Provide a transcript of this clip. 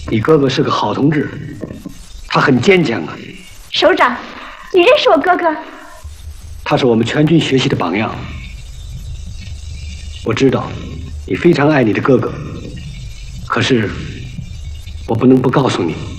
你哥哥是个好同志，他很坚强啊。 首长，你认识我哥哥？ 他是我们全军学习的榜样。我知道你非常爱你的哥哥，可是我不能不告诉你。